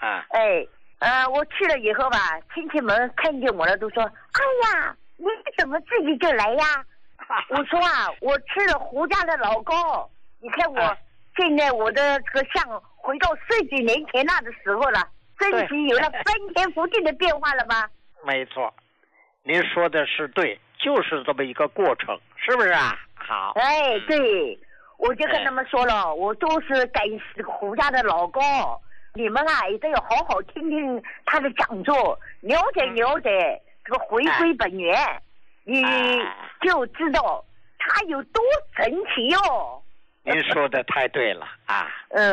啊。 我去了以后吧，亲戚们看见我了都说：“哎呀，你怎么自己就来呀？”我说啊，我吃了胡家的老糕，你看我现在我的这个像回到10几年前那的时候了，身体有了翻天覆地的变化了吧？ 没错，您说的是对，就是这么一个过程，是不是啊？好。 对，我就跟他们说了，我都是感谢胡家的老糕。你们啊，一定要好好听听他的讲座，了解这个回归本源，你就知道他有多神奇哟。 您说的太对了啊。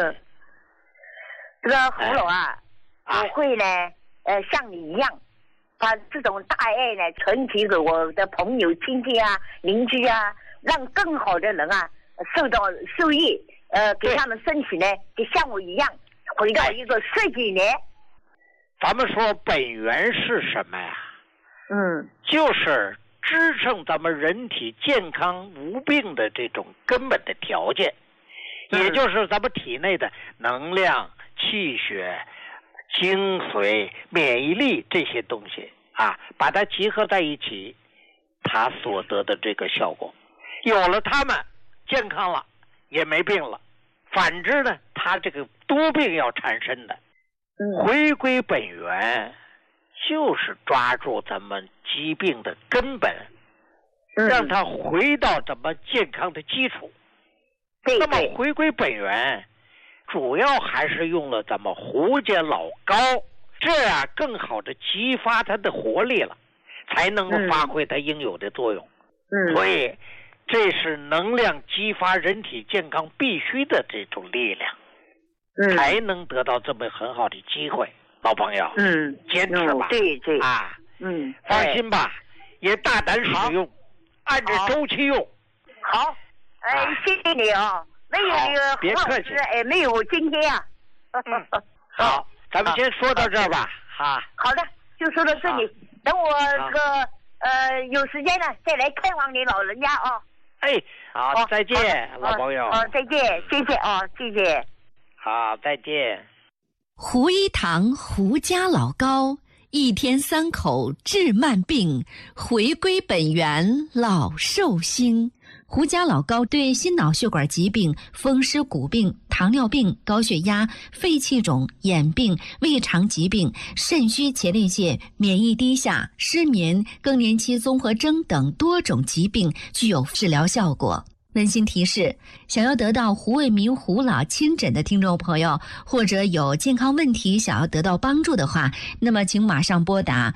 这个胡老我会呢，像你一样，把这种大爱呢传递给我的朋友、亲戚啊、邻居啊，让更好的人啊受益，给他们身体呢，就像我一样。回到一个10几年， 咱们说本源是什么呀？就是支撑咱们人体健康无病的这种根本的条件，也就是咱们体内的能量、气血、精髓、免疫力这些东西啊，把它集合在一起，它所得的这个效果，有了它们，健康了，也没病了。反之呢，他这个多病要产生的，回归本源，就是抓住咱们疾病的根本，让它回到咱们健康的基础。那么回归本源，主要还是用了咱们胡家老膏，这样更好的激发它的活力了，才能够发挥它应有的作用。所以这是能量激发人体健康必须的这种力量，才能得到这么很好的机会。老朋友，坚持吧， 对放心吧，也大胆使用，按照周期用。 好，谢谢你啊，没有那个别客气， 没有今天啊。 好，咱们先说到这儿吧。 好的，就说到这里，等我这个有时间呢再来看望你老人家啊。 好，再见，老朋友。 再见，谢谢啊，谢谢。 好，再见。 胡一堂胡家老膏，1天3口治慢病，回归本源老寿星。胡家老膏对心脑血管疾病、风湿骨病、糖尿病、高血压、肺气肿、眼病、胃肠疾病、肾虚前列腺、免疫低下、失眠、更年期综合征等多种疾病具有治疗效果。温馨提示：想要得到胡卫民胡老亲诊的听众朋友，或者有健康问题想要得到帮助的话，那么请马上拨打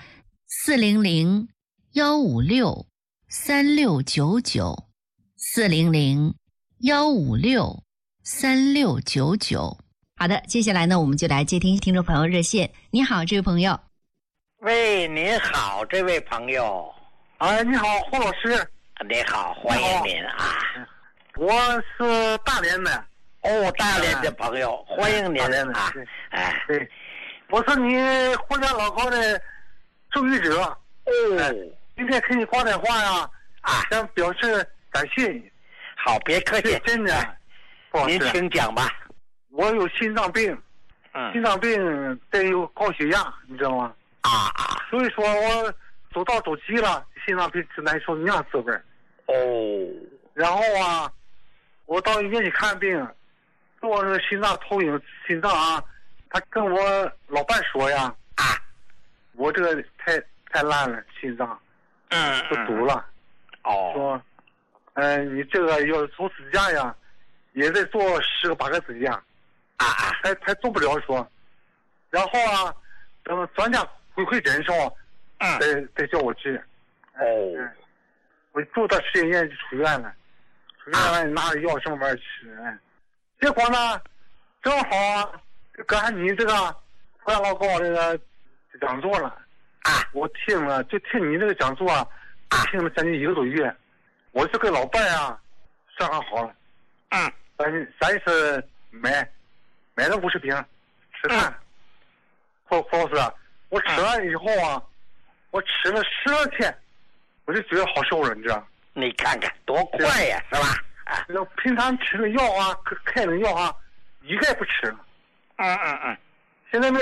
400-156-3699，400-156-3699。好的，接下来呢，我们就来接听众朋友热线。你好，这位朋友。 喂，您好，这位朋友。 你好，胡老师。 你好，欢迎您啊！ 我是大连的。 大连的朋友，欢迎您啊！ 对，我是你胡家老高的受益者。今天给你挂电话呀，想表示感谢你。 好，别客气， 真的。 您请讲吧。 我有心脏病，心脏病再有高血压，你知道吗？所以说我走道走急了，心脏病就难受那样滋味。然后我到医院去看病，做那个心脏投影，心脏他跟我老伴说呀，我这个太烂了，心脏都堵了。说你这个要做支架呀，也得做10个8个支架，还做不了说。然后等专家回诊的时候，再叫我去。我住到实验院就出院了，拿着药什么玩意儿吃。结果呢，正好赶上你这个胡家老高这个讲座了。我听了，就听你这个讲座听了将近1个多月。我就跟老伴商量好了，咱是买了50瓶吃饭。胡老师，我吃完以后我吃了12天，我就觉得好受了，你知道？ 你看看多快呀，是吧？ 平常吃的药开的药一概不吃了。 现在没